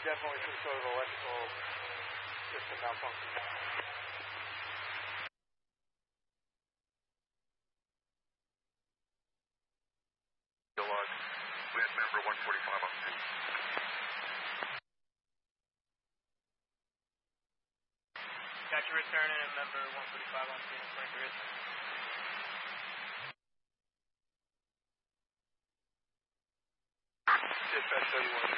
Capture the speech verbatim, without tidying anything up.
Definitely some sort of electrical system malfunction. Log. Wind member one forty-five on scene. Got you returning at member one forty-five on scene. twenty-three. Dispatch thirty-one.